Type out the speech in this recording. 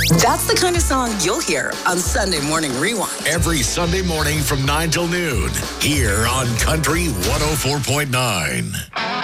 That's the kind of song you'll hear on Sunday Morning Rewind. Every Sunday morning from 9 till noon, here on Country 104.9.